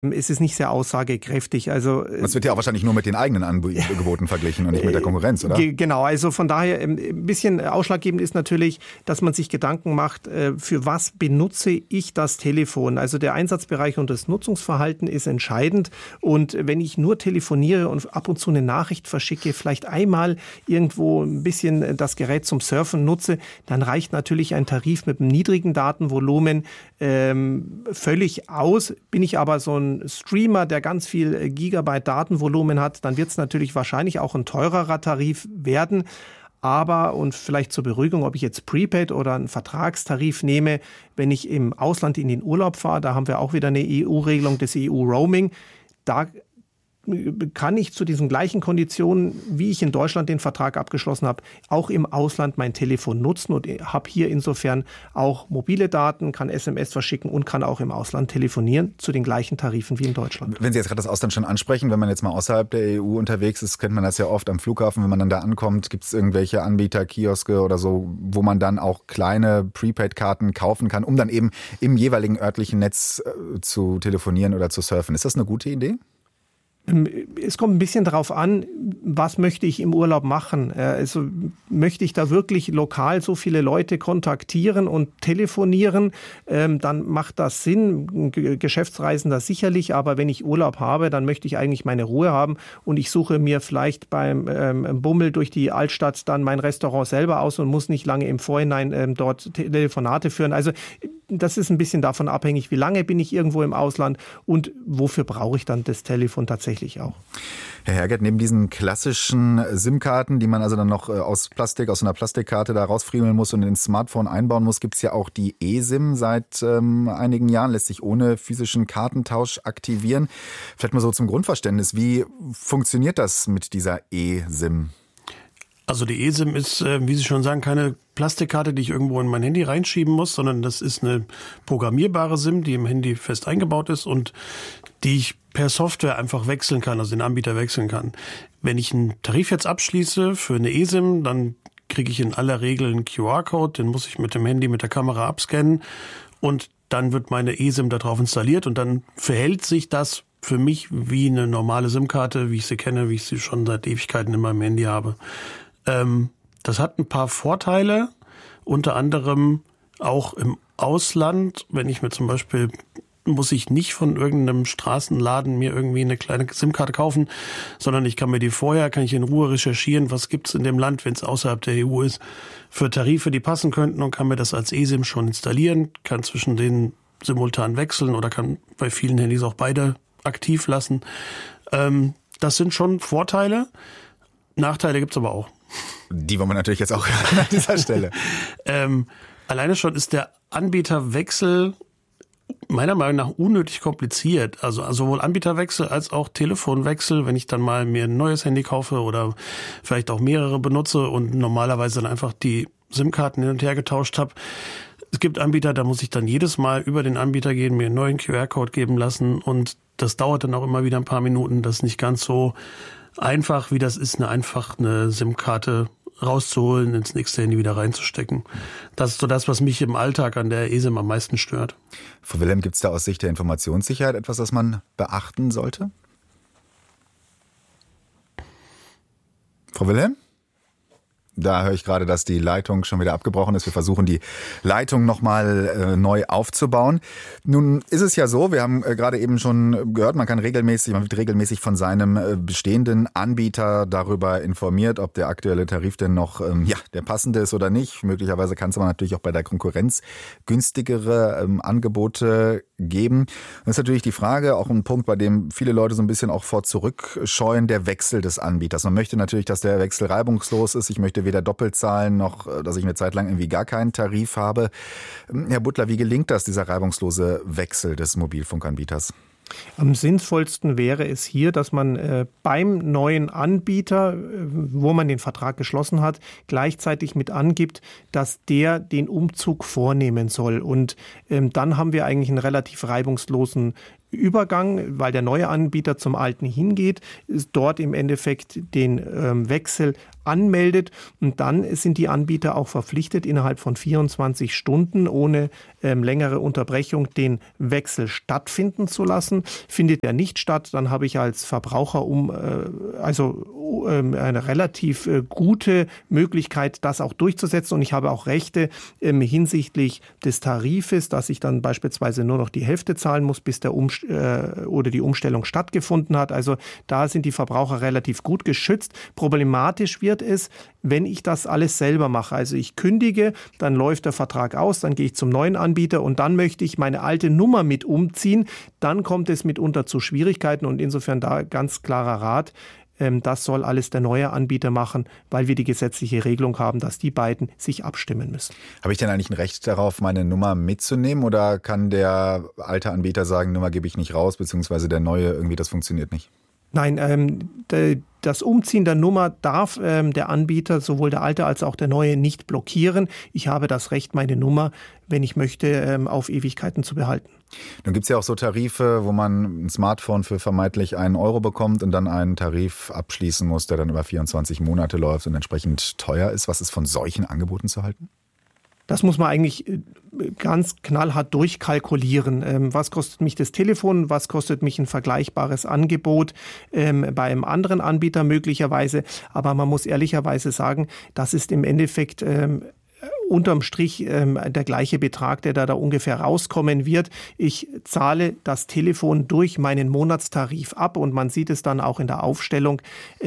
Es ist nicht sehr aussagekräftig. Also, das wird ja auch wahrscheinlich nur mit den eigenen Angeboten verglichen und nicht mit der Konkurrenz, oder? Genau, also von daher ein bisschen ausschlaggebend ist natürlich, dass man sich Gedanken macht, für was benutze ich das Telefon. Also der Einsatzbereich und das Nutzungsverhalten ist entscheidend. Und wenn ich nur telefoniere und ab und zu eine Nachricht verschicke, vielleicht einmal irgendwo ein bisschen das Gerät zum Surfen nutze, dann reicht natürlich ein Tarif mit einem niedrigen Datenvolumen völlig aus. Bin ich aber so ein Streamer, der ganz viel Gigabyte Datenvolumen hat, dann wird es natürlich wahrscheinlich auch ein teurerer Tarif werden. Aber, und vielleicht zur Beruhigung, ob ich jetzt Prepaid oder einen Vertragstarif nehme, wenn ich im Ausland in den Urlaub fahre, da haben wir auch wieder eine EU-Regelung des EU-Roaming, da kann ich zu diesen gleichen Konditionen, wie ich in Deutschland den Vertrag abgeschlossen habe, auch im Ausland mein Telefon nutzen und habe hier insofern auch mobile Daten, kann SMS verschicken und kann auch im Ausland telefonieren zu den gleichen Tarifen wie in Deutschland. Wenn Sie jetzt gerade das Ausland schon ansprechen, wenn man jetzt mal außerhalb der EU unterwegs ist, kennt man das ja oft am Flughafen, wenn man dann da ankommt, gibt es irgendwelche Anbieter, Kioske oder so, wo man dann auch kleine Prepaid-Karten kaufen kann, um dann eben im jeweiligen örtlichen Netz zu telefonieren oder zu surfen. Ist das eine gute Idee? Es kommt ein bisschen darauf an, was möchte ich im Urlaub machen. Also möchte ich da wirklich lokal so viele Leute kontaktieren und telefonieren, dann macht das Sinn. Geschäftsreisender sicherlich, aber wenn ich Urlaub habe, dann möchte ich eigentlich meine Ruhe haben und ich suche mir vielleicht beim Bummel durch die Altstadt dann mein Restaurant selber aus und muss nicht lange im Vorhinein dort Telefonate führen. Also das ist ein bisschen davon abhängig, wie lange bin ich irgendwo im Ausland und wofür brauche ich dann das Telefon tatsächlich auch. Herr Herget, neben diesen klassischen SIM-Karten, die man also dann noch aus einer Plastikkarte da rausfriemeln muss und ins Smartphone einbauen muss, gibt es ja auch die eSIM seit einigen Jahren, lässt sich ohne physischen Kartentausch aktivieren. Vielleicht mal so zum Grundverständnis, wie funktioniert das mit dieser eSIM? Also die eSIM ist, wie Sie schon sagen, keine Plastikkarte, die ich irgendwo in mein Handy reinschieben muss, sondern das ist eine programmierbare SIM, die im Handy fest eingebaut ist und die ich per Software einfach wechseln kann, also den Anbieter wechseln kann. Wenn ich einen Tarif jetzt abschließe für eine eSIM, dann kriege ich in aller Regel einen QR-Code, den muss ich mit dem Handy, mit der Kamera abscannen und dann wird meine eSIM da drauf installiert und dann verhält sich das für mich wie eine normale SIM-Karte, wie ich sie kenne, wie ich sie schon seit Ewigkeiten in meinem Handy habe. Das hat ein paar Vorteile, unter anderem auch im Ausland, wenn ich mir zum Beispiel, muss ich nicht von irgendeinem Straßenladen mir irgendwie eine kleine SIM-Karte kaufen, sondern ich kann mir kann ich in Ruhe recherchieren, was gibt's in dem Land, wenn es außerhalb der EU ist, für Tarife, die passen könnten und kann mir das als eSIM schon installieren, kann zwischen denen simultan wechseln oder kann bei vielen Handys auch beide aktiv lassen. Das sind schon Vorteile. Nachteile gibt's aber auch. Die wollen wir natürlich jetzt auch hören an dieser Stelle. Alleine schon ist der Anbieterwechsel meiner Meinung nach unnötig kompliziert. Also sowohl Anbieterwechsel als auch Telefonwechsel, wenn ich dann mal mir ein neues Handy kaufe oder vielleicht auch mehrere benutze und normalerweise dann einfach die SIM-Karten hin und her getauscht habe. Es gibt Anbieter, da muss ich dann jedes Mal über den Anbieter gehen, mir einen neuen QR-Code geben lassen und das dauert dann auch immer wieder ein paar Minuten. Das ist nicht ganz so einfach, wie das ist, eine SIM-Karte rauszuholen, ins nächste Handy wieder reinzustecken. Das ist so das, was mich im Alltag an der eSIM am meisten stört. Frau Wilhelm, gibt es da aus Sicht der Informationssicherheit etwas, das man beachten sollte? Frau Wilhelm? Da höre ich gerade, dass die Leitung schon wieder abgebrochen ist. Wir versuchen, die Leitung nochmal neu aufzubauen. Nun ist es ja so, wir haben gerade eben schon gehört, man wird regelmäßig von seinem bestehenden Anbieter darüber informiert, ob der aktuelle Tarif denn noch der passende ist oder nicht. Möglicherweise kann es aber natürlich auch bei der Konkurrenz günstigere Angebote geben. Das ist natürlich die Frage, auch ein Punkt, bei dem viele Leute so ein bisschen auch vor zurückscheuen, der Wechsel des Anbieters. Man möchte natürlich, dass der Wechsel reibungslos ist. Ich möchte weder doppelt zahlen, noch, dass ich eine Zeit lang irgendwie gar keinen Tarif habe. Herr Butler, wie gelingt das, dieser reibungslose Wechsel des Mobilfunkanbieters? Am sinnvollsten wäre es hier, dass man beim neuen Anbieter, wo man den Vertrag geschlossen hat, gleichzeitig mit angibt, dass der den Umzug vornehmen soll. Und dann haben wir eigentlich einen relativ reibungslosen Übergang, weil der neue Anbieter zum alten hingeht, dort im Endeffekt den Wechsel anmeldet und dann sind die Anbieter auch verpflichtet, innerhalb von 24 Stunden ohne längere Unterbrechung den Wechsel stattfinden zu lassen. Findet er nicht statt, dann habe ich als Verbraucher eine relativ gute Möglichkeit, das auch durchzusetzen und ich habe auch Rechte hinsichtlich des Tarifes, dass ich dann beispielsweise nur noch die Hälfte zahlen muss, bis die Umstellung stattgefunden hat. Also da sind die Verbraucher relativ gut geschützt. Problematisch wird es, wenn ich das alles selber mache. Also ich kündige, dann läuft der Vertrag aus, dann gehe ich zum neuen Anbieter und dann möchte ich meine alte Nummer mit umziehen. Dann kommt es mitunter zu Schwierigkeiten und insofern da ganz klarer Rat. Das soll alles der neue Anbieter machen, weil wir die gesetzliche Regelung haben, dass die beiden sich abstimmen müssen. Habe ich denn eigentlich ein Recht darauf, meine Nummer mitzunehmen oder kann der alte Anbieter sagen, Nummer gebe ich nicht raus, beziehungsweise der neue, irgendwie das funktioniert nicht? Nein, das Umziehen der Nummer darf der Anbieter, sowohl der alte als auch der neue, nicht blockieren. Ich habe das Recht, meine Nummer, wenn ich möchte, auf Ewigkeiten zu behalten. Nun gibt es ja auch so Tarife, wo man ein Smartphone für vermeintlich 1 Euro bekommt und dann einen Tarif abschließen muss, der dann über 24 Monate läuft und entsprechend teuer ist. Was ist von solchen Angeboten zu halten? Das muss man eigentlich ganz knallhart durchkalkulieren. Was kostet mich das Telefon? Was kostet mich ein vergleichbares Angebot bei einem anderen Anbieter möglicherweise? Aber man muss ehrlicherweise sagen, das ist im Endeffekt unterm Strich der gleiche Betrag, der da ungefähr rauskommen wird. Ich zahle das Telefon durch meinen Monatstarif ab und man sieht es dann auch in der Aufstellung,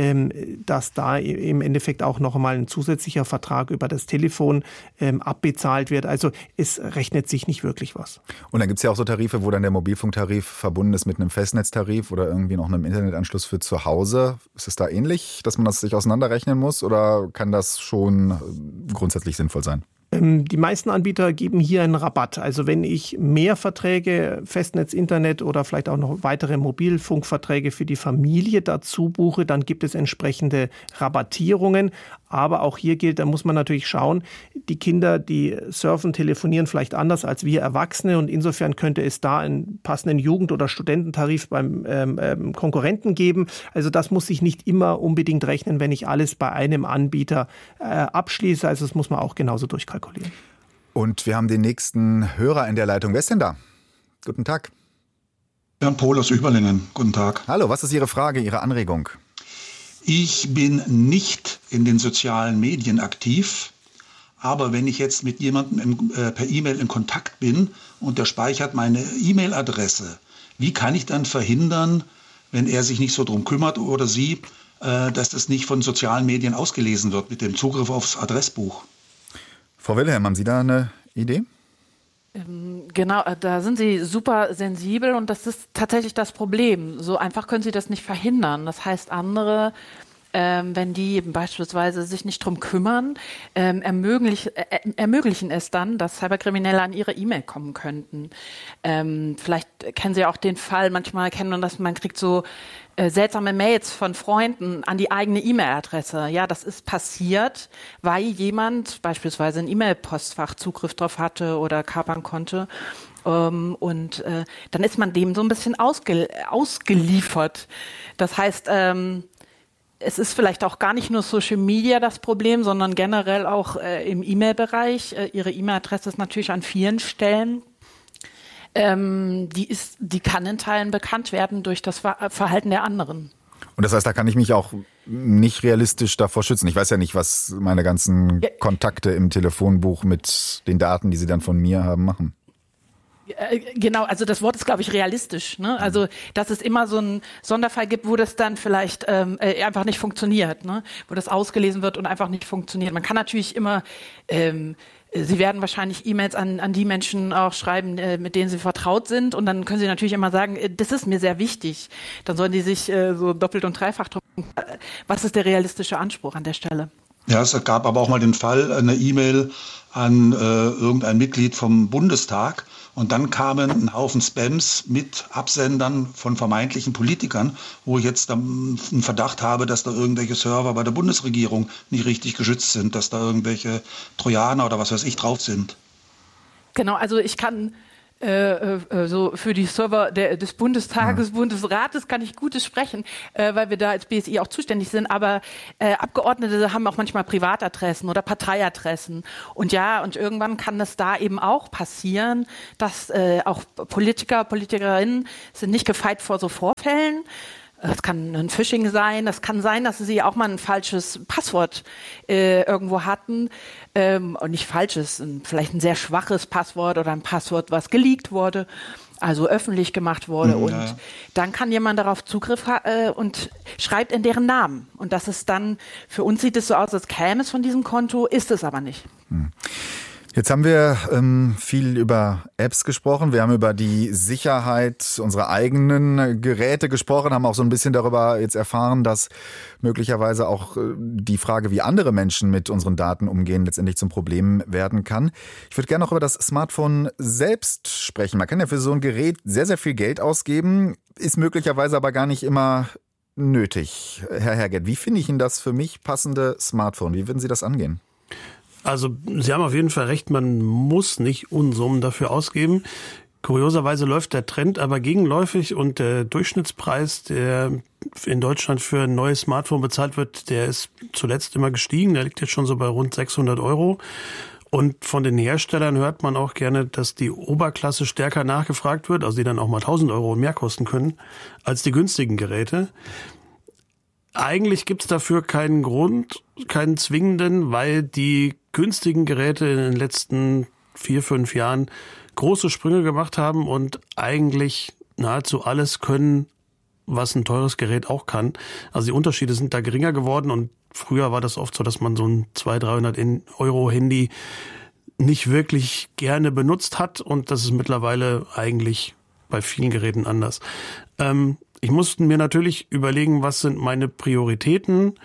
dass da im Endeffekt auch noch einmal ein zusätzlicher Vertrag über das Telefon abbezahlt wird. Also es rechnet sich nicht wirklich was. Und dann gibt es ja auch so Tarife, wo dann der Mobilfunktarif verbunden ist mit einem Festnetztarif oder irgendwie noch einem Internetanschluss für zu Hause. Ist es da ähnlich, dass man das sich auseinanderrechnen muss oder kann das schon grundsätzlich sinnvoll sein? Die meisten Anbieter geben hier einen Rabatt. Also wenn ich mehr Verträge, Festnetz, Internet oder vielleicht auch noch weitere Mobilfunkverträge für die Familie dazu buche, dann gibt es entsprechende Rabattierungen. Aber auch hier gilt, da muss man natürlich schauen, die Kinder, die surfen, telefonieren vielleicht anders als wir Erwachsene und insofern könnte es da einen passenden Jugend- oder Studententarif beim Konkurrenten geben. Also das muss sich nicht immer unbedingt rechnen, wenn ich alles bei einem Anbieter abschließe. Also das muss man auch genauso durchkalkulieren. Und wir haben den nächsten Hörer in der Leitung. Wer ist denn da? Guten Tag. Bernd Pohl aus Überlingen. Guten Tag. Hallo, was ist Ihre Frage, Ihre Anregung? Ich bin nicht in den sozialen Medien aktiv, aber wenn ich jetzt mit jemandem per E-Mail in Kontakt bin und der speichert meine E-Mail-Adresse, wie kann ich dann verhindern, wenn er sich nicht so drum kümmert oder sie, dass das nicht von sozialen Medien ausgelesen wird mit dem Zugriff aufs Adressbuch? Frau Wilhelm, haben Sie da eine Idee? Genau, da sind Sie super sensibel und das ist tatsächlich das Problem. So einfach können Sie das nicht verhindern. Das heißt, andere, wenn die beispielsweise sich nicht drum kümmern, ermöglichen es dann, dass Cyberkriminelle an ihre E-Mail kommen könnten. Vielleicht kennen Sie auch den Fall, manchmal kennt man das, man kriegt so seltsame Mails von Freunden an die eigene E-Mail-Adresse. Ja, das ist passiert, weil jemand beispielsweise ein E-Mail-Postfach Zugriff drauf hatte oder kapern konnte. Dann ist man dem so ein bisschen ausgeliefert. Das heißt, es ist vielleicht auch gar nicht nur Social Media das Problem, sondern generell auch im E-Mail-Bereich. Ihre E-Mail-Adresse ist natürlich an vielen Stellen. Die kann in Teilen bekannt werden durch das Verhalten der anderen. Und das heißt, da kann ich mich auch nicht realistisch davor schützen. Ich weiß ja nicht, was meine ganzen Kontakte im Telefonbuch mit den Daten, die sie dann von mir haben, machen. Genau, also das Wort ist, glaube ich, realistisch. Ne? Also, dass es immer so einen Sonderfall gibt, wo das dann vielleicht einfach nicht funktioniert, ne? Wo das ausgelesen wird und einfach nicht funktioniert. Man kann natürlich immer Sie werden wahrscheinlich E-Mails an die Menschen auch schreiben, mit denen Sie vertraut sind. Und dann können Sie natürlich immer sagen, das ist mir sehr wichtig. Dann sollen die sich so doppelt und dreifach drum. Was ist der realistische Anspruch an der Stelle? Ja, es gab aber auch mal den Fall, eine E-Mail an irgendein Mitglied vom Bundestag. Und dann kamen ein Haufen Spams mit Absendern von vermeintlichen Politikern, wo ich jetzt einen Verdacht habe, dass da irgendwelche Server bei der Bundesregierung nicht richtig geschützt sind, dass da irgendwelche Trojaner oder was weiß ich drauf sind. Genau, also ich kann so für die Server des Bundestages, Bundesrates kann ich Gutes sprechen, weil wir da als BSI auch zuständig sind. Aber Abgeordnete haben auch manchmal Privatadressen oder Parteiadressen. Und irgendwann kann es da eben auch passieren, dass auch Politikerinnen sind nicht gefeit vor so Vorfällen. Das kann ein Phishing sein, das kann sein, dass sie auch mal ein falsches Passwort irgendwo hatten. Und nicht falsches, vielleicht ein sehr schwaches Passwort oder ein Passwort, was geleakt wurde, also öffentlich gemacht wurde. Und dann kann jemand darauf Zugriff und schreibt in deren Namen. Und das ist dann, für uns sieht es so aus, als käme es von diesem Konto, ist es aber nicht. Jetzt haben wir viel über Apps gesprochen. Wir haben über die Sicherheit unserer eigenen Geräte gesprochen, haben auch so ein bisschen darüber jetzt erfahren, dass möglicherweise auch die Frage, wie andere Menschen mit unseren Daten umgehen, letztendlich zum Problem werden kann. Ich würde gerne noch über das Smartphone selbst sprechen. Man kann ja für so ein Gerät sehr, sehr viel Geld ausgeben, ist möglicherweise aber gar nicht immer nötig. Herr Herget, wie finde ich Ihnen das für mich passende Smartphone? Wie würden Sie das angehen? Also Sie haben auf jeden Fall recht, man muss nicht Unsummen dafür ausgeben. Kurioserweise läuft der Trend aber gegenläufig und der Durchschnittspreis, der in Deutschland für ein neues Smartphone bezahlt wird, der ist zuletzt immer gestiegen. Der liegt jetzt schon so bei rund 600 €. Und von den Herstellern hört man auch gerne, dass die Oberklasse stärker nachgefragt wird, also die dann auch mal 1.000 € mehr kosten können, als die günstigen Geräte. Eigentlich gibt's dafür keinen Grund, keinen zwingenden, weil die günstigen Geräte in den letzten 4-5 Jahren große Sprünge gemacht haben und eigentlich nahezu alles können, was ein teures Gerät auch kann. Also die Unterschiede sind da geringer geworden und früher war das oft so, dass man so ein 200-300 € Handy nicht wirklich gerne benutzt hat und das ist mittlerweile eigentlich bei vielen Geräten anders. Ich musste mir natürlich überlegen, was sind meine Prioritäten.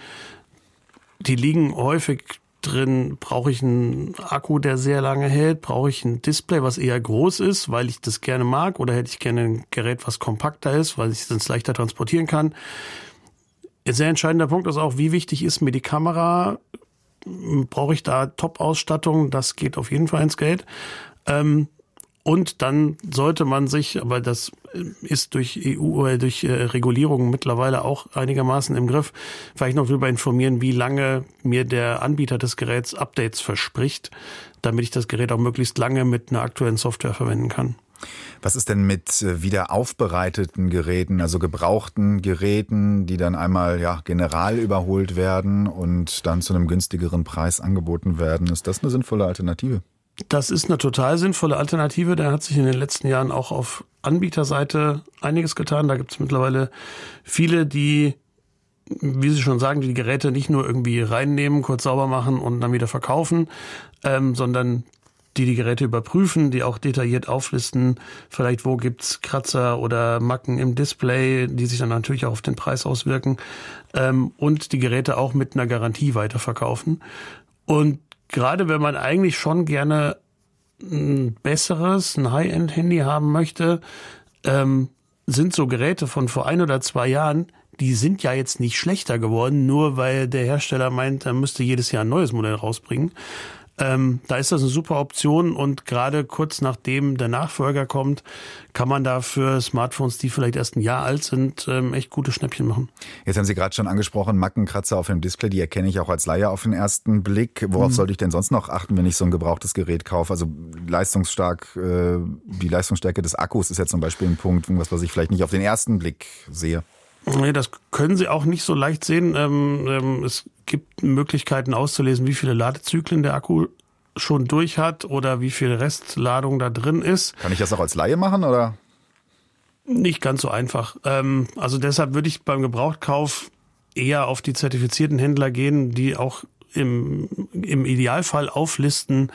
Die liegen häufig drin, brauche ich einen Akku, der sehr lange hält, brauche ich ein Display, was eher groß ist, weil ich das gerne mag, oder hätte ich gerne ein Gerät, was kompakter ist, weil ich es leichter transportieren kann. Ein sehr entscheidender Punkt ist auch, wie wichtig ist mir die Kamera? Brauche ich da Top-Ausstattung? Das geht auf jeden Fall ins Geld. Und dann sollte man sich, aber das ist durch durch Regulierungen mittlerweile auch einigermaßen im Griff, vielleicht noch darüber informieren, wie lange mir der Anbieter des Geräts Updates verspricht, damit ich das Gerät auch möglichst lange mit einer aktuellen Software verwenden kann. Was ist denn mit wieder aufbereiteten Geräten, also gebrauchten Geräten, die dann einmal general überholt werden und dann zu einem günstigeren Preis angeboten werden? Ist das eine sinnvolle Alternative? Das ist eine total sinnvolle Alternative. Da hat sich in den letzten Jahren auch auf Anbieterseite einiges getan. Da gibt es mittlerweile viele, die, wie Sie schon sagen, die Geräte nicht nur irgendwie reinnehmen, kurz sauber machen und dann wieder verkaufen, sondern die Geräte überprüfen, die auch detailliert auflisten, vielleicht wo gibt's Kratzer oder Macken im Display, die sich dann natürlich auch auf den Preis auswirken, und die Geräte auch mit einer Garantie weiterverkaufen. Und gerade wenn man eigentlich schon gerne ein besseres, ein High-End-Handy haben möchte, sind so Geräte von vor 1 oder 2 Jahren, die sind ja jetzt nicht schlechter geworden, nur weil der Hersteller meint, er müsste jedes Jahr ein neues Modell rausbringen. Da ist das eine super Option und gerade kurz nachdem der Nachfolger kommt, kann man da für Smartphones, die vielleicht erst ein Jahr alt sind, echt gute Schnäppchen machen. Jetzt haben Sie gerade schon angesprochen, Mackenkratzer auf dem Display, die erkenne ich auch als Laie auf den ersten Blick. Worauf sollte ich denn sonst noch achten, wenn ich so ein gebrauchtes Gerät kaufe? Also die Leistungsstärke des Akkus ist ja zum Beispiel ein Punkt, was ich vielleicht nicht auf den ersten Blick sehe. Nee, das können Sie auch nicht so leicht sehen. Es gibt Möglichkeiten auszulesen, wie viele Ladezyklen der Akku schon durch hat oder wie viel Restladung da drin ist. Kann ich das auch als Laie machen, oder? Nicht ganz so einfach. Also deshalb würde ich beim Gebrauchtkauf eher auf die zertifizierten Händler gehen, die auch im Idealfall auflisten,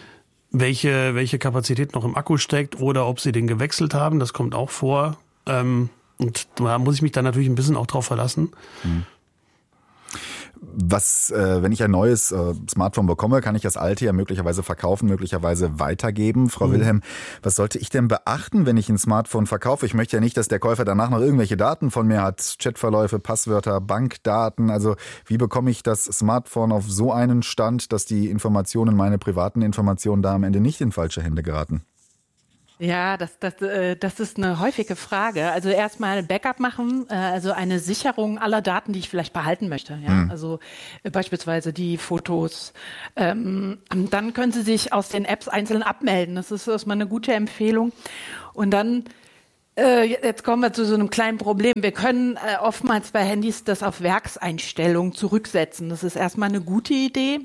welche Kapazität noch im Akku steckt oder ob sie den gewechselt haben. Das kommt auch vor. Und da muss ich mich dann natürlich ein bisschen auch drauf verlassen. Wenn ich ein neues Smartphone bekomme, kann ich das alte ja möglicherweise verkaufen, möglicherweise weitergeben. Frau Wilhelm, was sollte ich denn beachten, wenn ich ein Smartphone verkaufe? Ich möchte ja nicht, dass der Käufer danach noch irgendwelche Daten von mir hat, Chatverläufe, Passwörter, Bankdaten. Also wie bekomme ich das Smartphone auf so einen Stand, dass die Informationen, meine privaten Informationen da am Ende nicht in falsche Hände geraten? Ja, das ist eine häufige Frage. Also erstmal Backup machen, also eine Sicherung aller Daten, die ich vielleicht behalten möchte. Ja? Also beispielsweise die Fotos. Dann können Sie sich aus den Apps einzeln abmelden. Das ist erstmal eine gute Empfehlung. Und dann jetzt kommen wir zu so einem kleinen Problem. Wir können oftmals bei Handys das auf Werkseinstellungen zurücksetzen. Das ist erstmal eine gute Idee.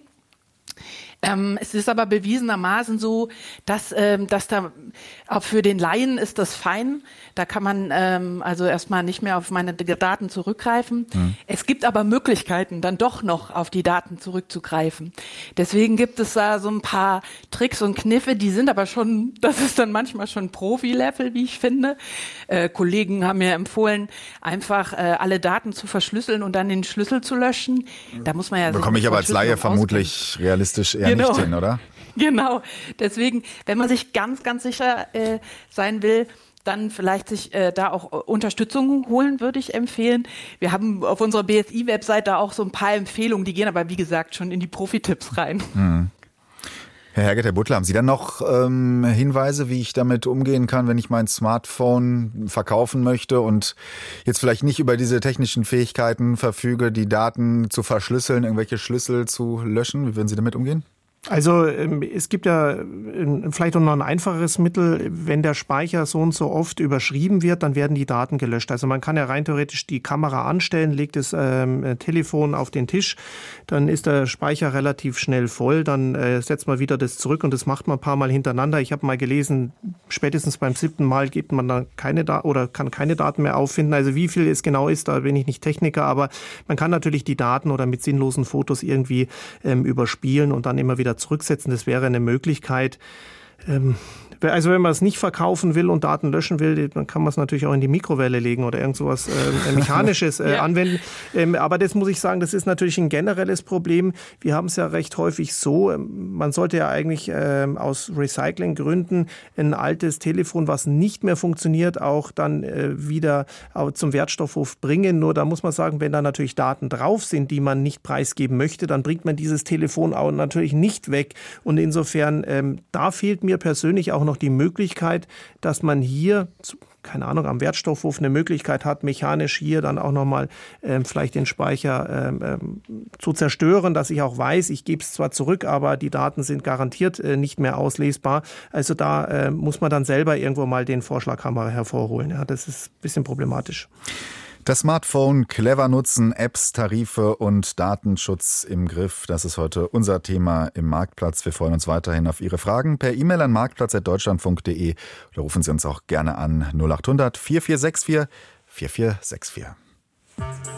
Es ist aber bewiesenermaßen so, dass da auch für den Laien ist das fein. Da kann man also erstmal nicht mehr auf meine Daten zurückgreifen. Es gibt aber Möglichkeiten, dann doch noch auf die Daten zurückzugreifen. Deswegen gibt es da so ein paar Tricks und Kniffe, die sind aber schon, das ist dann manchmal schon Profi-Level, wie ich finde. Kollegen haben mir empfohlen, einfach alle Daten zu verschlüsseln und dann den Schlüssel zu löschen. Da muss man ja bekomme ich aber als Laie vermutlich realistisch eher nicht hin, oder? Genau. Deswegen, wenn man sich ganz, ganz sicher sein will, dann vielleicht sich da auch Unterstützung holen, würde ich empfehlen. Wir haben auf unserer BSI-Webseite auch so ein paar Empfehlungen, die gehen aber, wie gesagt, schon in die Profi-Tipps rein. Herr Herget, Herr Butler, haben Sie dann noch Hinweise, wie ich damit umgehen kann, wenn ich mein Smartphone verkaufen möchte und jetzt vielleicht nicht über diese technischen Fähigkeiten verfüge, die Daten zu verschlüsseln, irgendwelche Schlüssel zu löschen? Wie würden Sie damit umgehen? Also es gibt ja vielleicht auch noch ein einfacheres Mittel, wenn der Speicher so und so oft überschrieben wird, dann werden die Daten gelöscht. Also man kann ja rein theoretisch die Kamera anstellen, legt das Telefon auf den Tisch, dann ist der Speicher relativ schnell voll, dann setzt man wieder das zurück und das macht man ein paar Mal hintereinander. Ich habe mal gelesen, spätestens beim 7. Mal gibt man dann kann keine Daten mehr auffinden. Also wie viel es genau ist, da bin ich nicht Techniker, aber man kann natürlich die Daten oder mit sinnlosen Fotos irgendwie überspielen und dann immer wieder zurücksetzen. Das wäre eine Möglichkeit. Also wenn man es nicht verkaufen will und Daten löschen will, dann kann man es natürlich auch in die Mikrowelle legen oder irgend sowas Mechanisches anwenden. Aber das muss ich sagen, das ist natürlich ein generelles Problem. Wir haben es ja recht häufig so, man sollte ja eigentlich aus Recyclinggründen ein altes Telefon, was nicht mehr funktioniert, auch dann wieder zum Wertstoffhof bringen. Nur da muss man sagen, wenn da natürlich Daten drauf sind, die man nicht preisgeben möchte, dann bringt man dieses Telefon auch natürlich nicht weg. Und insofern, da fehlt mir persönlich auch noch die Möglichkeit, dass man hier, keine Ahnung, am Wertstoffhof eine Möglichkeit hat, mechanisch hier dann auch nochmal vielleicht den Speicher zu zerstören, dass ich auch weiß, ich gebe es zwar zurück, aber die Daten sind garantiert nicht mehr auslesbar. Also da muss man dann selber irgendwo mal den Vorschlaghammer hervorholen. Ja, das ist ein bisschen problematisch. Das Smartphone clever nutzen, Apps, Tarife und Datenschutz im Griff. Das ist heute unser Thema im Marktplatz. Wir freuen uns weiterhin auf Ihre Fragen per E-Mail an marktplatz@deutschlandfunk.de oder rufen Sie uns auch gerne an 0800 4464 4464.